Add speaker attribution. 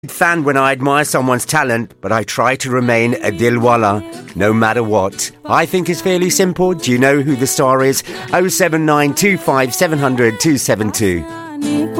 Speaker 1: fan when I admire someone's talent, but I try to remain a dilwala no matter what. I think it's fairly simple. Do you know who the star is? 07925 700 272.